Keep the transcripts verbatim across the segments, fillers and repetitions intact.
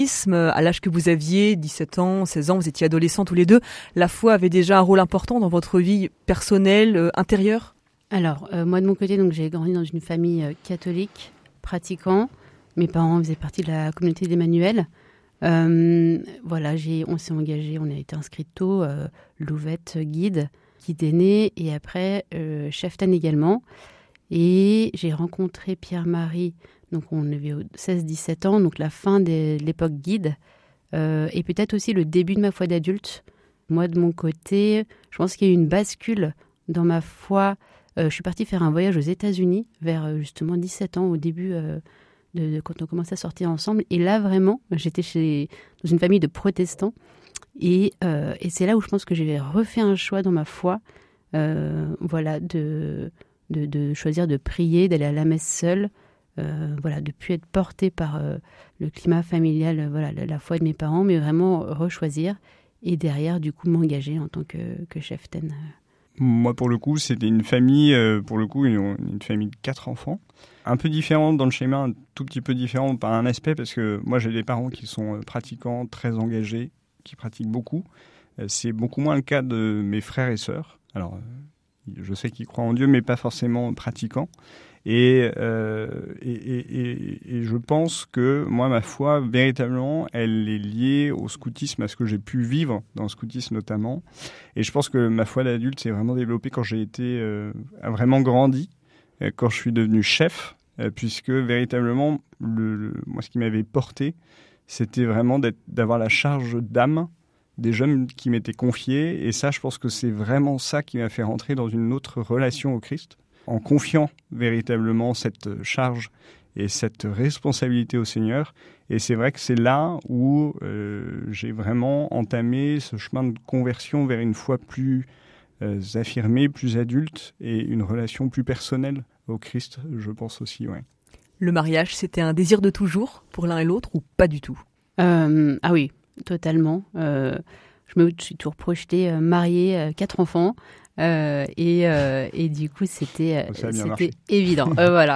À l'âge que vous aviez, dix-sept ans, seize ans, vous étiez adolescents tous les deux, la foi avait déjà un rôle important dans votre vie personnelle, euh, intérieure ? Alors, euh, moi de mon côté, donc, j'ai grandi dans une famille euh, catholique, pratiquant. Mes parents faisaient partie de la communauté d'Emmanuel. Euh, voilà, j'ai, on s'est engagé, on a été inscrits tôt, euh, Louvette, guide, guide aîné, et après euh, cheftaine également. Et j'ai rencontré Pierre-Marie, donc on avait seize dix-sept ans, donc la fin de l'époque guide, euh, et peut-être aussi le début de ma foi d'adulte. Moi, de mon côté, je pense qu'il y a eu une bascule dans ma foi. Euh, je suis partie faire un voyage aux États-Unis vers justement dix-sept ans, au début, euh, de, de, quand on commençait à sortir ensemble. Et là, vraiment, j'étais chez, dans une famille de protestants. Et, euh, et c'est là où je pense que j'ai refait un choix dans ma foi, euh, voilà, de, de, de choisir de prier, d'aller à la messe seule. Euh, voilà, de ne plus être portée par euh, le climat familial, euh, voilà, la, la foi de mes parents, mais vraiment rechoisir et derrière, du coup, m'engager en tant que, que cheftaine. Moi, pour le coup, c'était une famille, euh, pour le coup, une, une famille de quatre enfants. Un peu différente dans le schéma, un tout petit peu différent par un aspect, parce que moi, j'ai des parents qui sont pratiquants, très engagés, qui pratiquent beaucoup. Euh, c'est beaucoup moins le cas de mes frères et sœurs. Alors, euh, je sais qu'ils croient en Dieu, mais pas forcément pratiquants. Et, euh, et, et, et, et je pense que moi, ma foi, véritablement, elle est liée au scoutisme, à ce que j'ai pu vivre dans le scoutisme notamment. Et je pense que ma foi d'adulte s'est vraiment développée quand j'ai été euh, vraiment grandi, quand je suis devenu chef, euh, puisque véritablement, le, le, moi, ce qui m'avait porté, c'était vraiment d'être, d'avoir la charge d'âme des jeunes qui m'étaient confiés. Et ça, je pense que c'est vraiment ça qui m'a fait rentrer dans une autre relation au Christ, en confiant véritablement cette charge et cette responsabilité au Seigneur. Et c'est vrai que c'est là où euh, j'ai vraiment entamé ce chemin de conversion vers une foi plus euh, affirmée, plus adulte et une relation plus personnelle au Christ, je pense aussi, ouais. Le mariage, c'était un désir de toujours pour l'un et l'autre ou pas du tout ? euh, Ah oui, totalement. Euh, je me suis toujours projetée, euh, mariée, euh, quatre enfants. Euh, et, euh, et du coup, c'était, euh, c'était marché. évident. euh, voilà.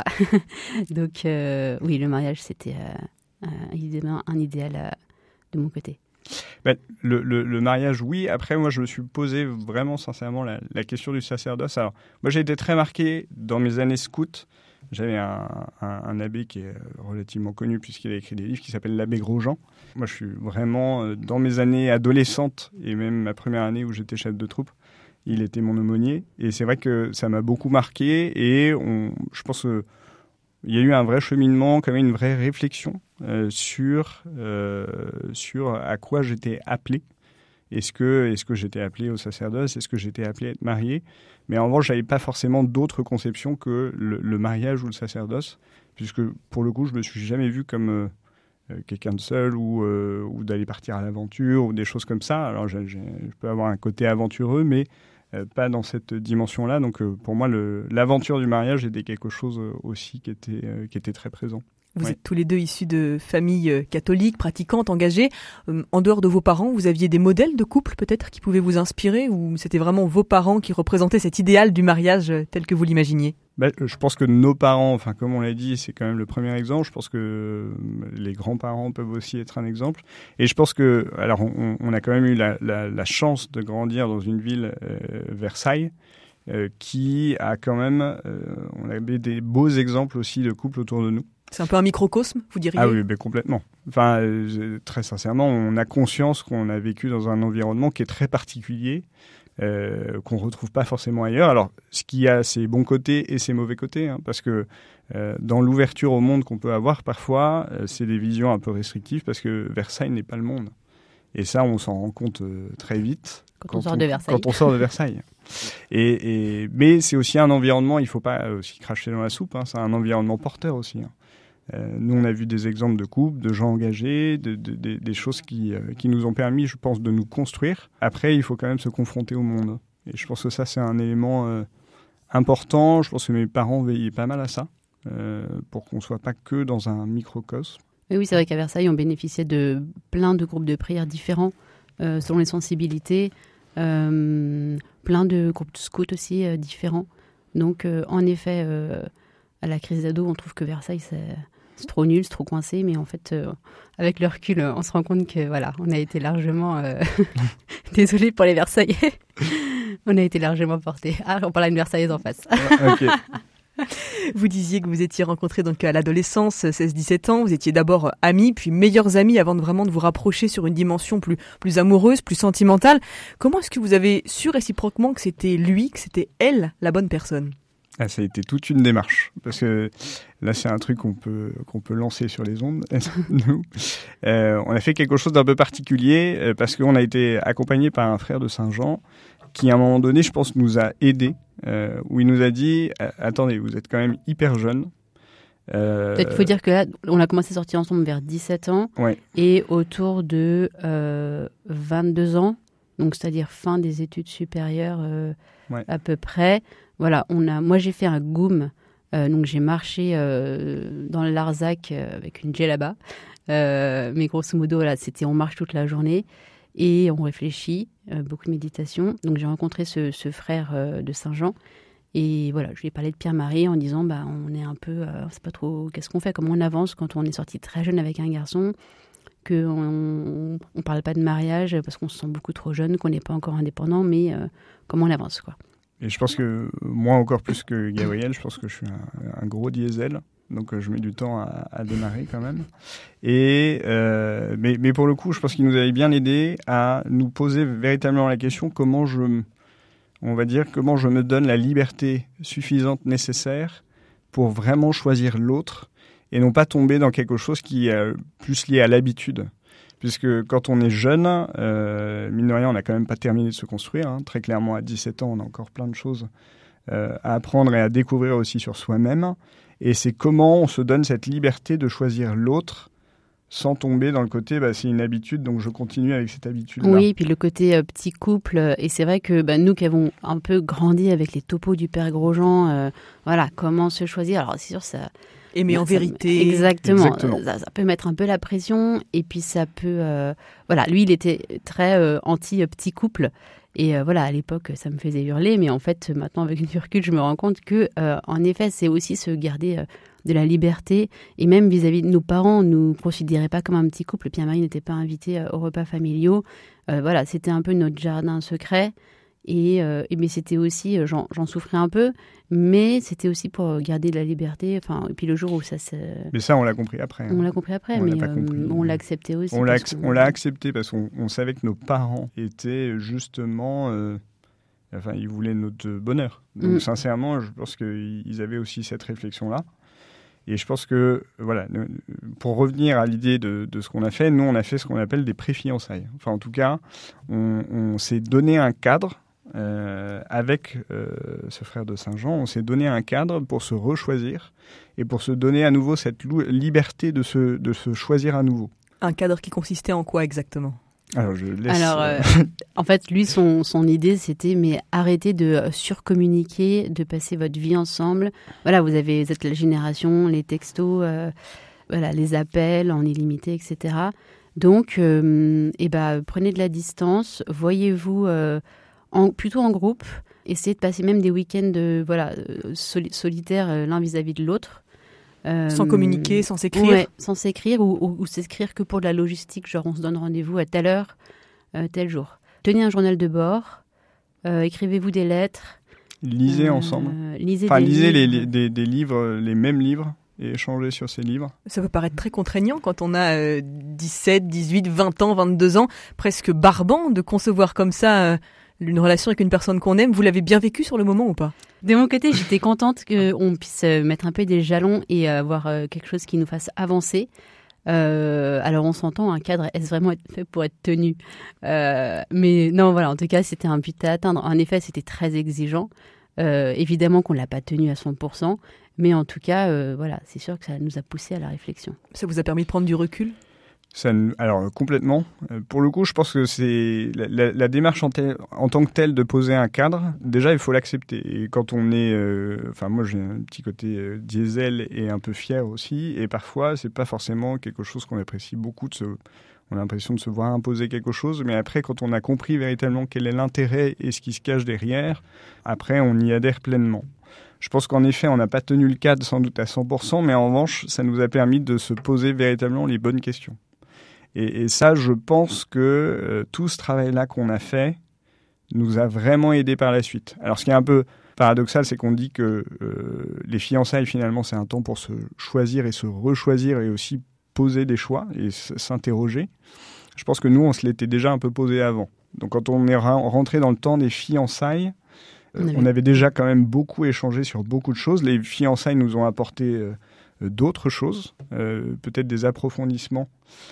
Donc, euh, oui, le mariage, c'était euh, évidemment un idéal euh, de mon côté. Ben, le, le, le mariage, oui. Après, moi, je me suis posé vraiment sincèrement la, la question du sacerdoce. Alors, moi, j'ai été très marqué dans mes années scouts. J'avais un, un, un abbé qui est relativement connu puisqu'il a écrit des livres qui s'appelle l'abbé Grosjean. Moi, je suis vraiment, dans mes années adolescentes et même ma première année où j'étais chef de troupe, il était mon aumônier. Et c'est vrai que ça m'a beaucoup marqué et on, je pense qu'il y a eu un vrai cheminement, quand même une vraie réflexion euh, sur, euh, sur à quoi j'étais appelé. Est-ce que, est-ce que j'étais appelé au sacerdoce ? Est-ce que j'étais appelé à être marié ? Mais en revanche, je n'avais pas forcément d'autres conceptions que le, le mariage ou le sacerdoce, puisque pour le coup, je ne me suis jamais vu comme euh, quelqu'un de seul ou, euh, ou d'aller partir à l'aventure ou des choses comme ça. Alors, j'ai, j'ai, je peux avoir un côté aventureux, mais euh, pas dans cette dimension-là. Donc, euh, pour moi, le, l'aventure du mariage était quelque chose aussi qui était, euh, qui était très présent. Vous ouais. êtes tous les deux issus de familles catholiques, pratiquantes, engagées. Euh, en dehors de vos parents, vous aviez des modèles de couple peut-être qui pouvaient vous inspirer ou c'était vraiment vos parents qui représentaient cet idéal du mariage tel que vous l'imaginiez ? Ben, je pense que nos parents, enfin comme on l'a dit, c'est quand même le premier exemple. Je pense que les grands-parents peuvent aussi être un exemple. Et je pense que, alors on, on a quand même eu la, la, la chance de grandir dans une ville, euh, Versailles, euh, qui a quand même, euh, on avait des beaux exemples aussi de couples autour de nous. C'est un peu un microcosme, vous diriez ? Ah oui, ben complètement. Enfin, euh, très sincèrement, on a conscience qu'on a vécu dans un environnement qui est très particulier, euh, qu'on ne retrouve pas forcément ailleurs. Alors, ce qui a ses bons côtés et ses mauvais côtés, hein, parce que euh, dans l'ouverture au monde qu'on peut avoir, parfois, euh, c'est des visions un peu restrictives, parce que Versailles n'est pas le monde. Et ça, on s'en rend compte euh, très vite. Quand, quand on sort de Versailles. Quand on sort de Versailles. Et, et, mais c'est aussi un environnement, il ne faut pas aussi cracher dans la soupe, hein, c'est un environnement porteur aussi, hein. Euh, nous, on a vu des exemples de couples, de gens engagés, de, de, de, des choses qui, euh, qui nous ont permis, je pense, de nous construire. Après, il faut quand même se confronter au monde. Et je pense que ça, c'est un élément euh, important. Je pense que mes parents veillaient pas mal à ça, euh, pour qu'on ne soit pas que dans un microcosme. Oui, oui, c'est vrai qu'à Versailles, on bénéficiait de plein de groupes de prière différents, euh, selon les sensibilités. Euh, plein de groupes de scouts aussi euh, différents. Donc, euh, en effet, euh, à la crise d'ado, on trouve que Versailles, c'est... c'est trop nul, c'est trop coincé, mais en fait, euh, avec le recul, on se rend compte que voilà, on a été largement, euh... désolé pour les Versaillais, on a été largement portés. Ah, on parle à une Versaillaise en face. Ok. Vous disiez que vous étiez rencontrés donc à l'adolescence, seize dix-sept ans. Vous étiez d'abord amis, puis meilleurs amis avant de vraiment de vous rapprocher sur une dimension plus, plus amoureuse, plus sentimentale. Comment est-ce que vous avez su réciproquement que c'était lui, que c'était elle, la bonne personne ? Ah, ça a été toute une démarche, parce que là, c'est un truc qu'on peut, qu'on peut lancer sur les ondes, nous. Euh, on a fait quelque chose d'un peu particulier, euh, parce qu'on a été accompagné par un frère de Saint-Jean, qui, à un moment donné, je pense, nous a aidés, euh, où il nous a dit « Attendez, vous êtes quand même hyper jeune. Euh... » Peut-être qu'il faut dire que là, on a commencé à sortir ensemble vers dix-sept ans, ouais. et autour de euh, vingt-deux ans, donc c'est-à-dire fin des études supérieures euh, ouais. à peu près. Voilà, on a, moi j'ai fait un G O M, euh, donc j'ai marché euh, dans le Larzac euh, avec une djellaba, euh, mais grosso modo, voilà, c'était on marche toute la journée et on réfléchit, euh, beaucoup de méditation. Donc j'ai rencontré ce, ce frère euh, de Saint-Jean et voilà, je lui ai parlé de Pierre-Marie en disant, bah, on est un peu, euh, on sait pas trop qu'est-ce qu'on fait, comment on avance quand on est sorti très jeune avec un garçon, qu'on ne parle pas de mariage parce qu'on se sent beaucoup trop jeune, qu'on n'est pas encore indépendant, mais euh, comment on avance, quoi. Et je pense que, moi encore plus que Gabriel, je pense que je suis un, un gros diesel, donc euh, je mets du temps à, à démarrer quand même. Et, euh, mais, mais pour le coup, je pense qu'il nous avait bien aidé à nous poser véritablement la question comment je, on va dire, comment je me donne la liberté suffisante nécessaire pour vraiment choisir l'autre et non pas tomber dans quelque chose qui est plus lié à l'habitude. Puisque quand on est jeune, euh, mine de rien, on n'a quand même pas terminé de se construire. Hein. Très clairement, à dix-sept ans, on a encore plein de choses euh, à apprendre et à découvrir aussi sur soi-même. Et c'est comment on se donne cette liberté de choisir l'autre sans tomber dans le côté, bah, c'est une habitude, donc je continue avec cette habitude-là. Oui, puis le côté euh, petit couple. Et c'est vrai que bah, nous qui avons un peu grandi avec les topos du père Grosjean, euh, voilà, comment se choisir. Alors c'est sûr, ça... Aimer en ça, vérité. Exactement. Exactement. Ça, ça peut mettre un peu la pression. Et puis ça peut... Euh, voilà, lui, il était très euh, anti-petit couple. Et euh, voilà, à l'époque, ça me faisait hurler. Mais en fait, maintenant, avec du recul, je me rends compte que, euh, en effet, c'est aussi se garder euh, de la liberté. Et même vis-à-vis de nos parents, on ne nous considérait pas comme un petit couple. Pierre-Marie n'était pas invité euh, aux repas familiaux. Euh, voilà, c'était un peu notre jardin secret. Et, euh, et mais c'était aussi, euh, j'en, j'en souffrais un peu, mais c'était aussi pour garder de la liberté. Enfin, et puis le jour où ça se... Mais ça, on l'a compris après. Hein. On l'a compris après, on mais l'a pas euh, compris. on l'a accepté aussi. On l'a, parce ac- qu'on- on l'a accepté parce qu'on on savait que nos parents étaient justement... Euh, enfin, ils voulaient notre bonheur. Donc, Mm. sincèrement, je pense qu'ils avaient aussi cette réflexion-là. Et je pense que, voilà, pour revenir à l'idée de, de ce qu'on a fait, nous, on a fait ce qu'on appelle des pré-fiançailles. Enfin, en tout cas, on, on s'est donné un cadre euh, avec euh, ce frère de Saint-Jean. On s'est donné un cadre pour se rechoisir et pour se donner à nouveau cette lou- liberté de se, de se choisir à nouveau. Un cadre qui consistait en quoi exactement ? Alors, je laisse... Alors, euh, en fait, lui, son, son idée, c'était, mais arrêtez de surcommuniquer, de passer votre vie ensemble. Voilà, vous avez, vous êtes la génération, les textos, euh, voilà, les appels en illimité, et cetera. Donc, euh, eh ben, prenez de la distance, voyez-vous euh, en, plutôt en groupe, essayez de passer même des week-ends de, voilà, soli- solitaires euh, l'un vis-à-vis de l'autre. Euh, Sans communiquer, sans s'écrire. Ouais, sans s'écrire ou, ou, ou s'écrire que pour de la logistique, genre on se donne rendez-vous à telle heure, euh, tel jour. Tenez un journal de bord, euh, écrivez-vous des lettres. Lisez euh, ensemble. Lisez Enfin, des lisez les, livres. les- des, des livres, les mêmes livres, et échangez sur ces livres. Ça peut paraître très contraignant quand on a euh, dix-sept, dix-huit, vingt ans, vingt-deux ans, presque barbant de concevoir comme ça euh, une relation avec une personne qu'on aime. Vous l'avez bien vécu sur le moment ou pas ? De mon côté, j'étais contente qu'on puisse euh, mettre un peu des jalons et euh, avoir euh, quelque chose qui nous fasse avancer. Euh, alors on s'entend, un cadre, est-ce vraiment fait pour être tenu ? euh, Mais non, voilà, en tout cas, c'était un but à atteindre. En effet, c'était très exigeant. Euh, évidemment qu'on ne l'a pas tenu à cent pour cent, mais en tout cas, euh, voilà, c'est sûr que ça nous a poussé à la réflexion. Ça vous a permis de prendre du recul ? Ça, nous- alors euh, complètement. Euh, pour le coup, je pense que c'est la, la- la démarche en, tel- en tant que telle de poser un cadre. Déjà, il faut l'accepter. Et quand on est, euh, enfin moi j'ai un petit côté euh, diesel et un peu fier aussi. Et parfois, c'est pas forcément quelque chose qu'on apprécie beaucoup. De se, on a l'impression de se voir imposer quelque chose. Mais après, quand on a compris véritablement quel est l'intérêt et ce qui se cache derrière, après on y adhère pleinement. Je pense qu'en effet, on n'a pas tenu le cadre sans doute à cent pour cent, mais en revanche, ça nous a permis de se poser véritablement les bonnes questions. Et, et ça, je pense que euh, tout ce travail-là qu'on a fait nous a vraiment aidé par la suite. Alors, ce qui est un peu paradoxal, c'est qu'on dit que euh, les fiançailles, finalement, c'est un temps pour se choisir et se rechoisir et aussi poser des choix et s- s'interroger. Je pense que nous, on se l'était déjà un peu posé avant. Donc, quand on est ra- rentré dans le temps des fiançailles, euh, On avait- on avait déjà quand même beaucoup échangé sur beaucoup de choses. Les fiançailles nous ont apporté euh, d'autres choses, euh, peut-être des approfondissements.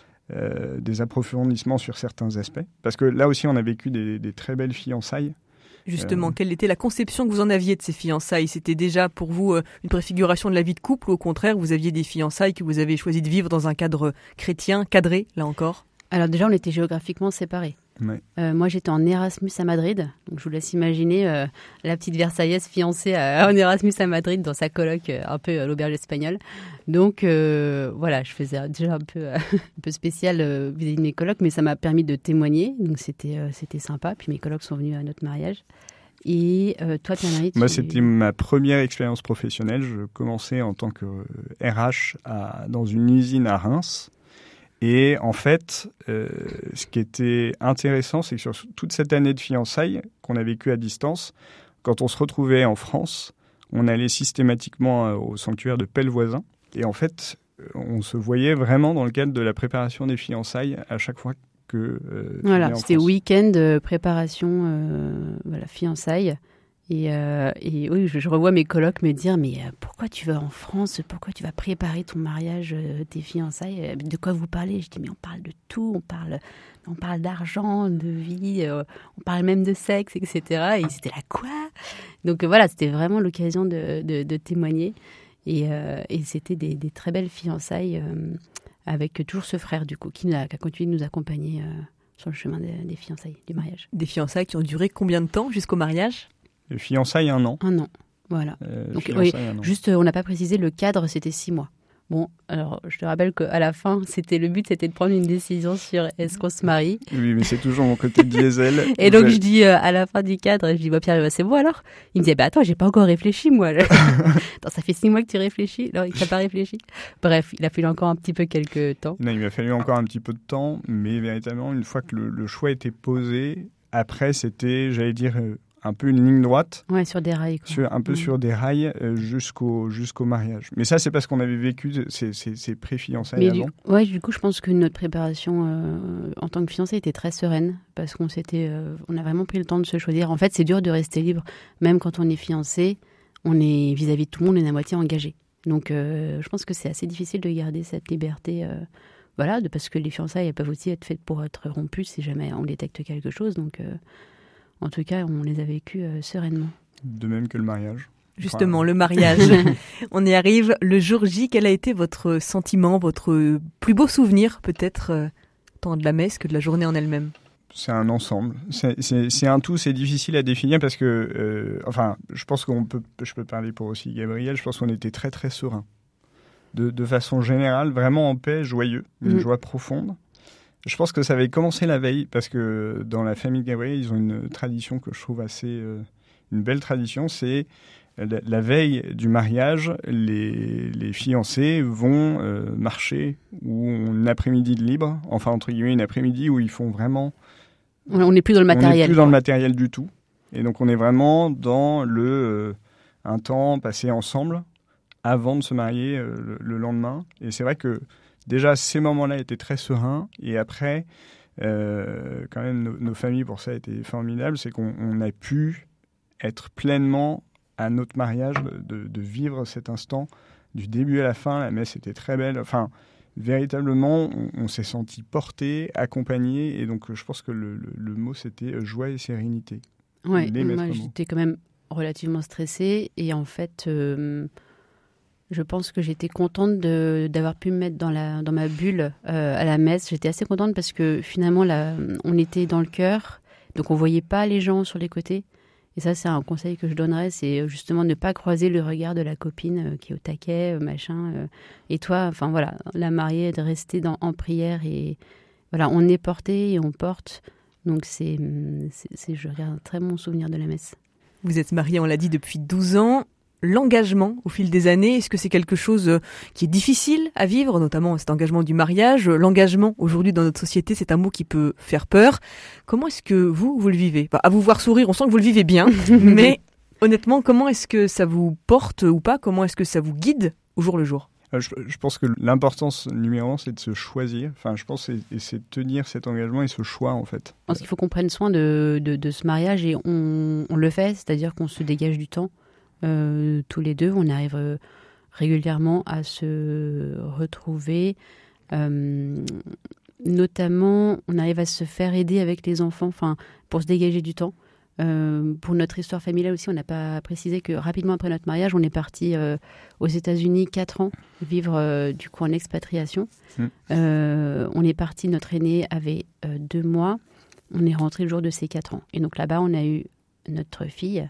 Euh, des approfondissements sur certains aspects. Parce que là aussi, on a vécu des, des très belles fiançailles. Justement, Euh, quelle était la conception que vous en aviez de ces fiançailles? C'était déjà pour vous euh, une préfiguration de la vie de couple, ou au contraire, vous aviez des fiançailles que vous avez choisi de vivre dans un cadre chrétien, cadré, là encore? Alors déjà, on était géographiquement séparés. Ouais. Euh, moi, j'étais en Erasmus à Madrid. Donc, je vous laisse imaginer euh, la petite Versaillaise fiancée à, en Erasmus à Madrid dans sa coloc, euh, un peu à l'auberge espagnole. Donc, euh, voilà, je faisais déjà un peu, euh, un peu spécial euh, vis-à-vis de mes colocs, mais ça m'a permis de témoigner. Donc, c'était, euh, c'était sympa. Puis mes colocs sont venus à notre mariage. Et euh, toi, Pierre-Marie, tu... Moi, c'était ma première expérience professionnelle. Je commençais en tant que R H à, dans une usine à Reims. Et en fait, euh, ce qui était intéressant, c'est que sur toute cette année de fiançailles qu'on a vécue à distance, quand on se retrouvait en France, on allait systématiquement euh, au sanctuaire de Pellevoisin. Et en fait, on se voyait vraiment dans le cadre de la préparation des fiançailles à chaque fois que euh, tu Voilà, venais en c'était France. week-end, euh, préparation, euh, voilà, fiançailles. Et, euh, et oui, je, je revois mes colocs me dire, mais euh, pourquoi tu vas en France? Pourquoi tu vas préparer ton mariage, euh, tes fiançailles? De quoi vous parlez? Je dis, mais on parle de tout, on parle, on parle d'argent, de vie, euh, on parle même de sexe, et cetera. Et c'était là, quoi? Donc euh, voilà, c'était vraiment l'occasion de, de, de témoigner. Et, euh, et c'était des, des très belles fiançailles euh, avec toujours ce frère, du coup, qui, nous a, qui a continué de nous accompagner euh, sur le chemin des, des fiançailles, du mariage. Des fiançailles qui ont duré combien de temps jusqu'au mariage? Les fiançailles, un an. Un an, voilà. Euh, Donc, fiançailles, oui, un an. Juste, euh, on n'a pas précisé, le cadre, c'était six mois. Bon, alors, je te rappelle qu'à la fin, c'était le but, c'était de prendre une décision sur est-ce qu'on se marie. Oui, mais c'est toujours mon côté diesel. Et donc, Vous je dis euh, à la fin du cadre, je dis, bah, Pierre, bah, c'est bon alors? Il me disait, bah, attends, j'ai pas encore réfléchi, moi. Attends, ça fait six mois que tu réfléchis. Non, il t'a pas réfléchi. Bref, il a fallu encore un petit peu quelques temps. Non, il m'a fallu encore un petit peu de temps, mais véritablement, une fois que le, le choix était posé, après, c'était, j'allais dire, euh, un peu une ligne droite, Ouais, sur des rails, quoi. sur, un peu Mm. sur des rails euh, jusqu'au, jusqu'au mariage. Mais ça, c'est parce qu'on avait vécu ces, ces, ces pré-fiançailles Mais avant. du, ouais, du coup, je pense que notre préparation euh, en tant que fiancé était très sereine parce qu'on s'était, euh, on a vraiment pris le temps de se choisir. En fait, c'est dur de rester libre, même quand on est fiancé. On est vis-à-vis de tout le monde, on est à moitié engagé. Donc, euh, je pense que c'est assez difficile de garder cette liberté, euh, voilà, de, parce que les fiançailles elles peuvent aussi être faites pour être rompues si jamais on détecte quelque chose. Donc, euh, en tout cas, on les a vécues euh, sereinement. De même que le mariage. Justement, Enfin, le mariage. On y arrive. Le jour J, quel a été votre sentiment, votre plus beau souvenir, peut-être, euh, tant de la messe que de la journée en elle-même? c'est un ensemble. C'est, c'est, c'est un tout, c'est difficile à définir parce que, euh, enfin, je pense qu'on peut, je peux parler pour aussi Gabriel, je pense qu'on était très très serein. De, de façon générale, vraiment en paix, joyeux, une Mm. joie profonde. Je pense que ça avait commencé la veille parce que dans la famille de Gabriel, ils ont une tradition que je trouve assez, euh, une belle tradition, c'est la, la veille du mariage, les, les fiancés vont euh, marcher ou ont une après-midi de libre, enfin entre guillemets une après-midi où ils font vraiment On n'est plus dans le on n'est matériel. plus dans le quoi. matériel du tout. Et donc, on est vraiment dans le, euh, un temps passé ensemble avant de se marier euh, le, le lendemain. Et c'est vrai que déjà, ces moments-là étaient très sereins. Et après, euh, quand même, nos, nos familles, pour ça, étaient formidables. C'est qu'on on a pu être pleinement à notre mariage, de, de vivre cet instant du début à la fin. La messe était très belle. Enfin, véritablement, on, on s'est senti porté, accompagné, et donc je pense que le, le, le mot c'était joie et sérénité. Ouais, les maîtres moi mots. j'étais quand même relativement stressée et en fait, euh, je pense que j'étais contente de, d'avoir pu me mettre dans, la, dans ma bulle euh, à la messe. J'étais assez contente parce que finalement, là, on était dans le cœur, donc on voyait pas les gens sur les côtés. Et ça, c'est un conseil que je donnerais, c'est justement ne pas croiser le regard de la copine euh, qui est au taquet, euh, machin. Euh, et toi, enfin voilà, la mariée, de rester dans, en prière et voilà, on est porté et on porte. Donc c'est, c'est, c'est je garde un très bon souvenir de la messe. Vous êtes mariés, on l'a dit, depuis douze ans. l'engagement au fil des années, est-ce que c'est quelque chose qui est difficile à vivre, notamment cet engagement du mariage? L'engagement, aujourd'hui, dans notre société, c'est un mot qui peut faire peur. Comment est-ce que vous, vous le vivez? Enfin, à vous voir sourire, on sent que vous le vivez bien, mais honnêtement, comment est-ce que ça vous porte ou pas? Comment est-ce que ça vous guide au jour le jour? Je, je pense que l'importance numéro un, c'est de se choisir. Enfin, je pense que c'est, c'est de tenir cet engagement et ce choix, en fait. Je pense qu'il faut qu'on prenne soin de, de, de ce mariage et on, on le fait, c'est-à-dire qu'on se dégage du temps euh, tous les deux. On arrive euh, régulièrement à se retrouver. Euh, notamment, on arrive à se faire aider avec les enfants, enfin, pour se dégager du temps. Euh, pour notre histoire familiale aussi, on n'a pas précisé que rapidement après notre mariage, on est parti euh, aux États-Unis quatre ans vivre euh, du coup en expatriation. Mmh. Euh, on est parti, notre aîné avait euh, deux mois, on est rentré le jour de ses quatre ans. Et donc là-bas, on a eu notre fille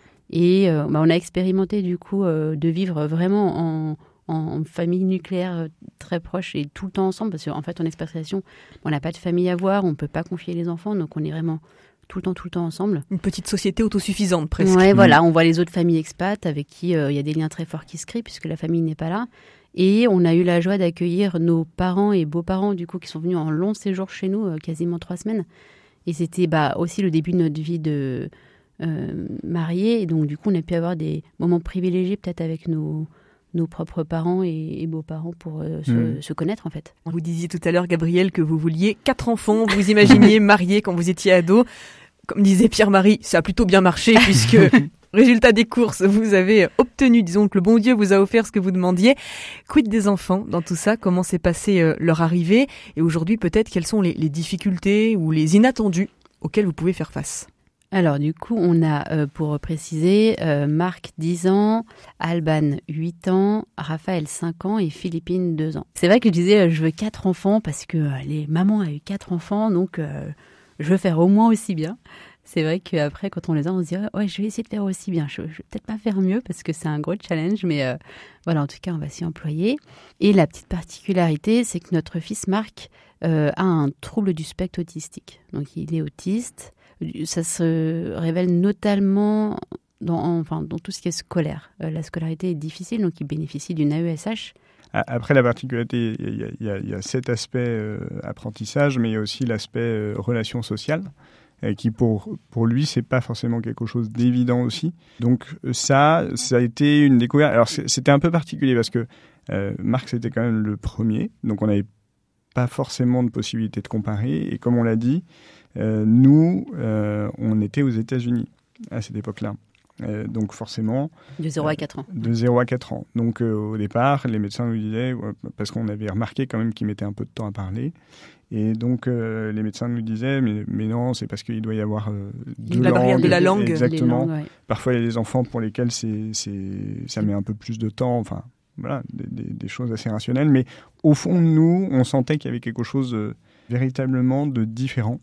et euh, bah, on a expérimenté du coup euh, de vivre vraiment en, en famille nucléaire très proche et tout le temps ensemble parce qu'en fait en expatriation, on n'a pas de famille à voir, on ne peut pas confier les enfants, donc on est vraiment tout le temps, tout le temps ensemble. Une petite société autosuffisante presque. Ouais, mmh. Voilà, on voit les autres familles expats avec qui il euh, y a des liens très forts qui se créent puisque la famille n'est pas là. Et on a eu la joie d'accueillir nos parents et beaux-parents du coup qui sont venus en long séjour chez nous, euh, quasiment trois semaines. Et c'était bah, aussi le début de notre vie de euh, mariée. Et donc du coup, on a pu avoir des moments privilégiés peut-être avec nos nos propres parents et, et beaux-parents pour euh, se, mmh. se connaître en fait. Vous disiez tout à l'heure, Gabrielle, que vous vouliez quatre enfants, vous imaginiez mariés quand vous étiez ado. Comme disait Pierre-Marie, ça a plutôt bien marché puisque, résultat des courses, vous avez obtenu, disons que le bon Dieu vous a offert ce que vous demandiez. Quid des enfants dans tout ça? Comment s'est passée euh, leur arrivée? Et aujourd'hui, peut-être, quelles sont les, les difficultés ou les inattendus auxquels vous pouvez faire face? Alors du coup, on a, euh, pour préciser, euh, Marc dix ans, Alban huit ans, Raphaël cinq ans et Philippine deux ans. C'est vrai que je disais, euh, je veux quatre enfants parce que euh, les mamans ont eu quatre enfants, donc euh, je veux faire au moins aussi bien. C'est vrai qu'après, quand on les a, on se dit « Ouais, je vais essayer de faire aussi bien. Je ne vais peut-être pas faire mieux parce que c'est un gros challenge, mais euh, voilà, en tout cas, on va s'y employer. » Et la petite particularité, c'est que notre fils Marc euh, a un trouble du spectre autistique. Donc, il est autiste. Ça se révèle notamment dans, enfin, dans tout ce qui est scolaire. Euh, la scolarité est difficile, donc il bénéficie d'une A E S H. Après, la particularité, il y a, il y a, il y a cet aspect euh, apprentissage, mais il y a aussi l'aspect euh, relation sociale, euh, qui pour, pour lui, c'est pas forcément quelque chose d'évident aussi. Donc ça, ça a été une découverte. Alors c'était un peu particulier parce que euh, Marc, c'était quand même le premier, donc on n'avait pas forcément de possibilité de comparer. Et comme on l'a dit, Euh, nous, euh, on était aux États-Unis à cette époque-là. Euh, donc forcément... De zéro à quatre ans. De zéro à quatre ans. Donc euh, au départ, les médecins nous disaient, parce qu'on avait remarqué quand même qu'il mettait un peu de temps à parler, et donc euh, les médecins nous disaient, mais, mais non, c'est parce qu'il doit y avoir euh, deux la langues. barrière de la langue. Exactement. Langues, ouais. Parfois, il y a des enfants pour lesquels c'est, c'est, ça met un peu plus de temps, enfin, voilà, des, des, des choses assez rationnelles. Mais au fond, nous, on sentait qu'il y avait quelque chose euh, véritablement de différent.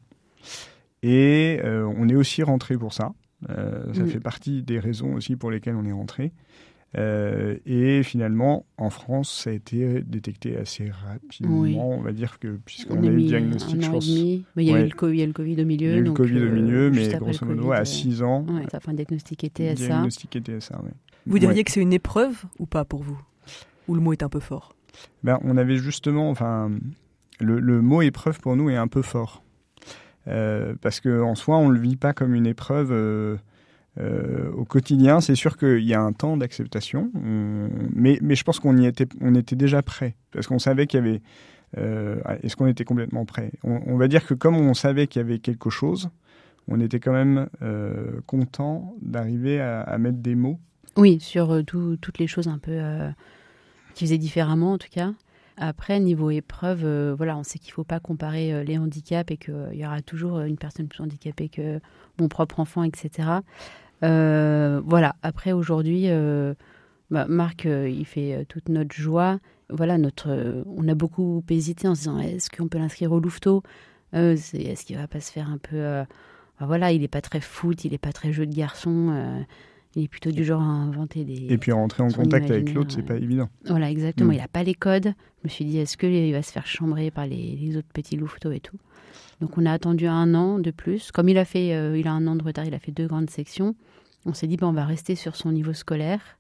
Et euh, on est aussi rentré pour ça. Euh, ça mmh. fait partie des raisons aussi pour lesquelles on est rentré. Euh, et finalement, en France, ça a été détecté assez rapidement. Oui. On va dire que, puisqu'on on a, a eu mis le diagnostic, un an je pense. Et demi. Mais il y a, ouais. eu le COVID, il y a le Covid au milieu. Il y a eu donc, le Covid euh, au milieu, mais grosso modo, COVID, à six ans. Ouais, ça a fait un diagnostic T S A. Diagnostic T S A, oui. Vous diriez ouais. que c'est une épreuve ou pas pour vous? Ou le mot est un peu fort? Ben, on avait justement, enfin, le, le mot épreuve pour nous est un peu fort. Euh, parce qu'en soi, on ne le vit pas comme une épreuve euh, euh, au quotidien. C'est sûr qu'il y a un temps d'acceptation, on... mais, mais je pense qu'on y était, on était déjà prêt, parce qu'on savait qu'il y avait... Euh, est-ce qu'on était complètement prêt? on, on va dire que comme on savait qu'il y avait quelque chose, on était quand même euh, content d'arriver à, à mettre des mots. Oui, sur euh, tout, toutes les choses un peu euh, qui faisaient différemment, en tout cas. Après, niveau épreuve, euh, voilà, on sait qu'il ne faut pas comparer euh, les handicaps et qu'il euh, y aura toujours une personne plus handicapée que mon propre enfant, et cetera. Euh, voilà, après, aujourd'hui, euh, bah, Marc, euh, il fait euh, toute notre joie. Voilà, notre, euh, on a beaucoup hésité en se disant, est-ce qu'on peut l'inscrire au Louveteau? euh, c'est, Est-ce qu'il ne va pas se faire un peu... Euh, bah, voilà, il n'est pas très foot, il n'est pas très jeu de garçon. Euh, Il est plutôt du genre à inventer des... Et puis rentrer en contact avec l'autre, c'est pas évident. Voilà, exactement. Mmh. Il n'a pas les codes. Je me suis dit, est-ce qu'il va se faire chambrer par les, les autres petits louveteaux et tout? Donc on a attendu un an de plus. Comme il a fait, euh, il a un an de retard, il a fait deux grandes sections. On s'est dit, ben, on va rester sur son niveau scolaire.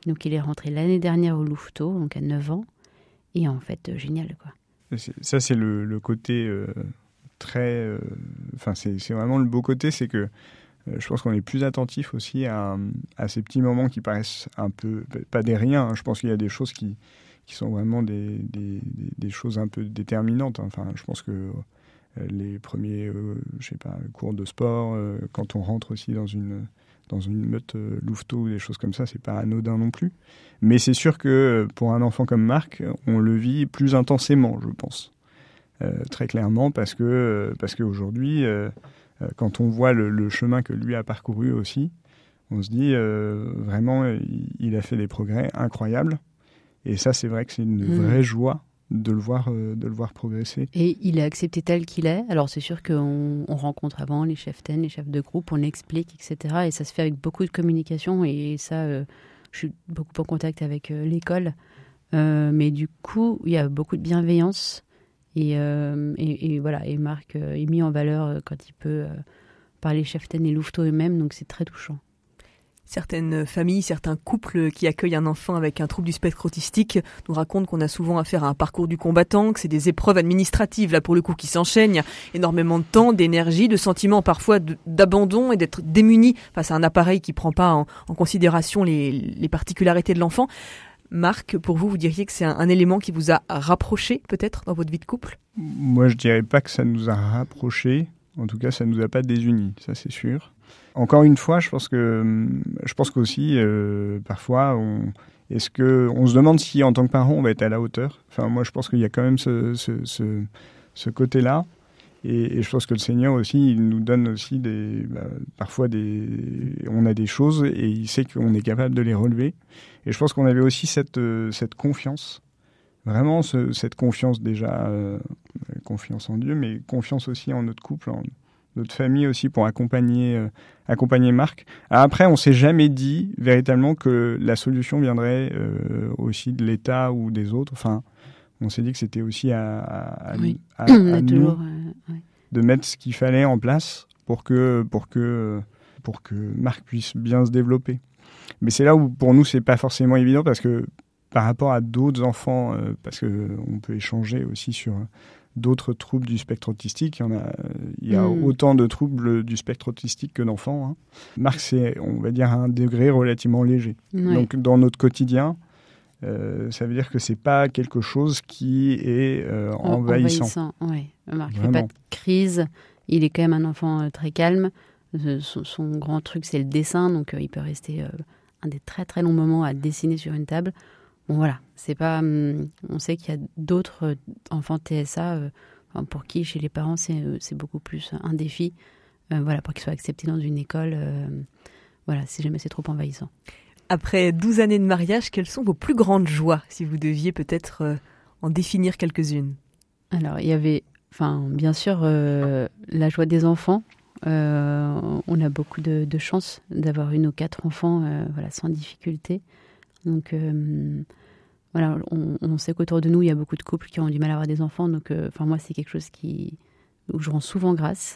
Donc il est rentré l'année dernière au Louveteau, donc à neuf ans. Et en fait, euh, génial, quoi. C'est, ça, c'est le, le côté euh, très... Enfin, euh, c'est, c'est vraiment le beau côté, c'est que euh, je pense qu'on est plus attentif aussi à, à ces petits moments qui paraissent un peu... Pas des riens, hein. Je pense qu'il y a des choses qui, qui sont vraiment des, des, des choses un peu déterminantes. Enfin, je pense que euh, les premiers, euh, je sais pas, cours de sport, euh, quand on rentre aussi dans une... dans une meute euh, louveteau ou des choses comme ça, c'est pas anodin non plus. Mais c'est sûr que pour un enfant comme Marc, on le vit plus intensément, je pense. Euh, très clairement, parce que euh, parce qu'aujourd'hui, euh, euh, quand on voit le, le chemin que lui a parcouru aussi, on se dit euh, vraiment, il, il a fait des progrès incroyables. Et ça, c'est vrai que c'est une vraie mmh. joie de le voir euh, de le voir progresser. Et il est accepté tel qu'il est. Alors c'est sûr qu'on on rencontre avant les chefs ten, les chefs de groupe, on explique, et cetera. Et ça se fait avec beaucoup de communication. Et ça, euh, je suis beaucoup en contact avec euh, l'école. Euh, mais du coup, il y a beaucoup de bienveillance. Et, euh, et, et voilà. Et Marc euh, est mis en valeur euh, quand il peut euh, par les chefs ten et louveteaux eux-mêmes. Donc c'est très touchant. Certaines familles, certains couples qui accueillent un enfant avec un trouble du spectre autistique nous racontent qu'on a souvent affaire à un parcours du combattant, que c'est des épreuves administratives, là pour le coup, qui s'enchaînent, énormément de temps, d'énergie, de sentiments parfois de, d'abandon et d'être démunis face à un appareil qui ne prend pas en, en considération les, les particularités de l'enfant. Marc, pour vous, vous diriez que c'est un, un élément qui vous a rapproché peut-être dans votre vie de couple ? Moi, je dirais pas que ça nous a rapprochés. En tout cas, ça nous a pas désunis, ça c'est sûr. Encore une fois, je pense que je pense qu'aussi euh, parfois on est-ce que on se demande si en tant que parent on va être à la hauteur. Enfin, moi, je pense qu'il y a quand même ce ce, ce, ce côté-là, et, et je pense que le Seigneur aussi, il nous donne aussi des bah, parfois des on a des choses et il sait qu'on est capable de les relever. Et je pense qu'on avait aussi cette cette confiance, vraiment ce, cette confiance déjà, euh, confiance en Dieu, mais confiance aussi en notre couple, en notre famille aussi, pour accompagner, euh, accompagner Marc. Après, on ne s'est jamais dit véritablement que la solution viendrait euh, aussi de l'État ou des autres. Enfin, on s'est dit que c'était aussi à, à, oui. à, à, à nous toujours, euh, ouais. de mettre ce qu'il fallait en place pour que, pour que, pour que Marc puisse bien se développer. Mais c'est là où, pour nous, c'est pas forcément évident, parce que par rapport à d'autres enfants, euh, parce qu'on peut échanger aussi sur d'autres troubles du spectre autistique. Il y, en a, il y a mmh. autant de troubles du spectre autistique que d'enfants. Hein. Marc, c'est, on va dire, à un degré relativement léger. Oui. Donc, dans notre quotidien, euh, ça veut dire que c'est pas quelque chose qui est euh, envahissant. Envahissant, oui. Marc ne fait pas de crise. Il est quand même un enfant euh, très calme. Son, son grand truc, c'est le dessin. Donc, euh, il peut rester euh, un des très, très longs moments à dessiner sur une table. Bon, voilà, c'est pas. Hum, on sait qu'il y a d'autres euh, enfants T S A euh, pour qui, chez les parents, c'est, euh, c'est beaucoup plus un défi. Euh, voilà, pour qu'ils soient acceptés dans une école. Euh, voilà, si jamais c'est trop envahissant. Après douze années de mariage, quelles sont vos plus grandes joies, si vous deviez peut-être euh, en définir quelques-unes ? Alors, il y avait, enfin, bien sûr, euh, la joie des enfants. Euh, on a beaucoup de, de chance d'avoir eu nos quatre enfants, euh, voilà, sans difficulté. Donc, euh, voilà, on, on sait qu'autour de nous, il y a beaucoup de couples qui ont du mal à avoir des enfants. Donc, euh, moi, c'est quelque chose qui, où je rends souvent grâce.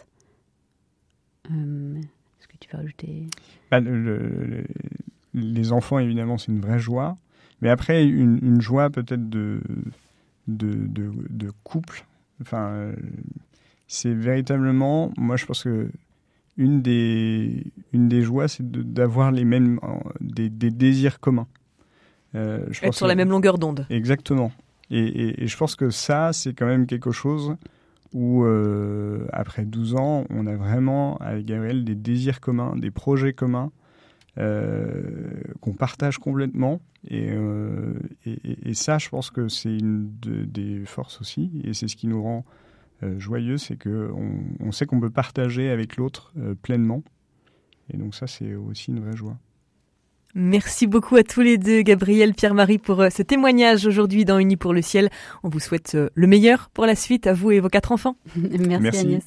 Euh, est-ce que tu veux rajouter ? bah, le, le, Les enfants, évidemment, c'est une vraie joie. Mais après, une, une joie peut-être de, de, de, de couple. Enfin, euh, c'est véritablement, moi, je pense que une des, une des joies, c'est de, d'avoir les mêmes, des, des désirs communs. Euh, je Être pense sur que, la même longueur d'onde. Exactement. Et, et, et je pense que ça, c'est quand même quelque chose où, euh, après douze ans, on a vraiment, avec Gabriel, des désirs communs, des projets communs euh, qu'on partage complètement. Et, euh, et, et ça, je pense que c'est une de, des forces aussi. Et c'est ce qui nous rend euh, joyeux, c'est qu'on on sait qu'on peut partager avec l'autre euh, pleinement. Et donc ça, c'est aussi une vraie joie. Merci beaucoup à tous les deux, Gabriel, Pierre-Marie, pour ce témoignage aujourd'hui dans Unis pour le ciel. On vous souhaite le meilleur pour la suite, à vous et vos quatre enfants. Merci, Merci. Agnès.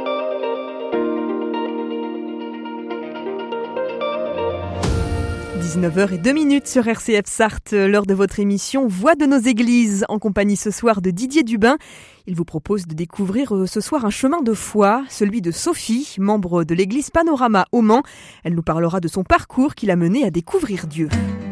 dix dix-neuf heures zéro deux sur R C F Sarthe, l'heure de votre émission Voix de nos églises, en compagnie ce soir de Didier Dubin. Il vous propose de découvrir ce soir un chemin de foi, celui de Sophie, membre de l'église Panorama au Mans. Elle nous parlera de son parcours qui l'a menée à découvrir Dieu.